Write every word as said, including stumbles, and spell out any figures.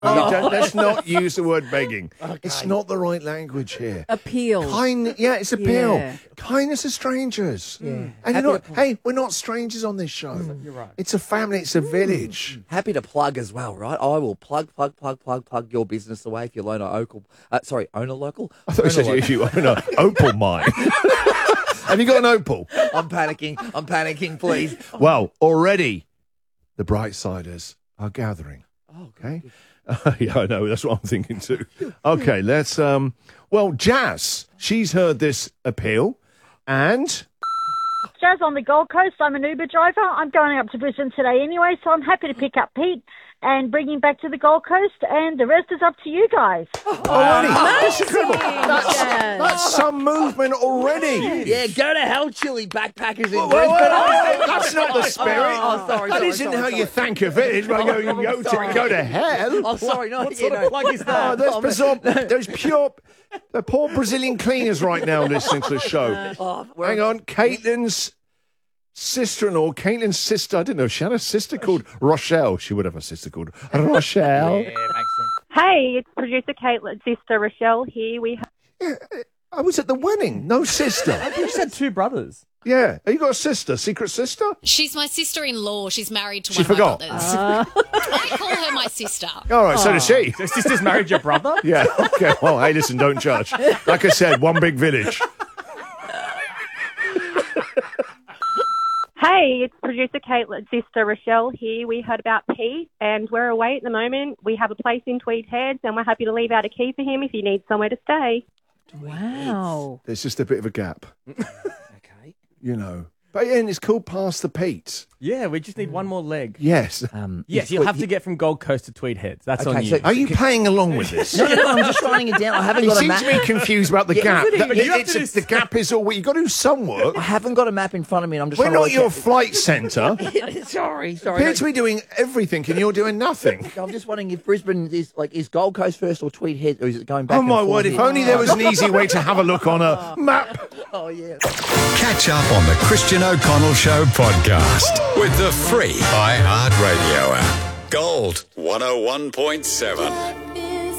Oh. Don't, let's not use the word begging. Okay. It's not the right language here. Appeal. Kind, yeah, it's appeal. Yeah. Kindness of strangers. Yeah. And you're not, hey, we're not strangers on this show. Mm, you're right. It's a family. It's a village. Mm. Happy to plug as well, right? I will plug, plug, plug, plug, plug your business away if you own a local. Uh, sorry, own a local. I thought you said if you own an opal mine. Have you got an opal? I'm panicking. I'm panicking, please. Well, already the Brightsiders are gathering. Oh, okay. Uh, yeah, I know. That's what I'm thinking too. Okay, let's. Um. Well, Jazz, she's heard this appeal, and Jazz on the Gold Coast. I'm an Uber driver. I'm going up to Brisbane today anyway, so I'm happy to pick up Pete and bring him back to the Gold Coast, and the rest is up to you guys. already, that's incredible. That's, that's some movement already. Yeah, go to hell, chili backpackers in Whoa, whoa, Brisbane. whoa, whoa, that's not the spirit. Oh, oh, sorry, That sorry, isn't sorry, how sorry. you thank a village by going, Oh, go, to, sorry. go to hell. Oh, sorry, no. What you sort know. of plug is Oh, that? there's, Oh, bizarre, there's pure, the poor Brazilian cleaners right now listening to the show. Oh, Hang on, Caitlin's sister-in-law, Caitlin's sister, I didn't know, she had a sister called Rochelle. She would have a sister called Rochelle. Yeah, makes sense. Hey, it's producer Caitlin's sister Rochelle here. We Yeah, I was at the wedding, no sister. You said two brothers. Yeah, have you got a sister, secret sister? She's my sister-in-law. She's married to She one forgot. of my brothers. I call her my sister. All right, so does she. Your sister's married your brother? Yeah, okay, well, hey, listen, don't judge. Like I said, one big village. Hey, it's producer Caitlin's sister Rochelle here. We heard about Pete, and we're away at the moment. We have a place in Tweed Heads, and we're happy to leave out a key for him if he needs somewhere to stay. Wow. There's just a bit of a gap, Okay. you know. But yeah, and it's called Past the Pete. Yeah, we just need one more leg. Yes. Um, Yes, you'll have to get from Gold Coast to Tweed Heads. That's Okay, on you. so- Are you playing along with this? No, no, no, I'm just writing it down. I haven't You got a seem map. to be confused about the Yeah, gap. but That- you have it's to a- do- the gap is all. You've got to do some work. I haven't got a map in front of me, and I'm just We're trying to not work your out- flight centre. sorry, sorry. Appear to be doing everything, and you're doing nothing. I'm just wondering if Brisbane is like is Gold Coast first or Tweed Heads, or is it going back? Oh and my forth word! If here? only there was an easy way to have a look on a map. Oh yeah. Catch up on the Christian O'Connell Show podcast with the free iHeartRadio app. Gold one oh one point seven.